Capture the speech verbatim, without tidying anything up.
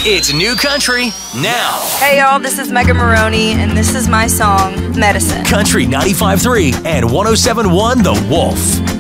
It's New Country now. Hey y'all, this is Megan Maroney, and this is my song, Medicine. Country ninety-five point three and one oh seven point one The Wolf.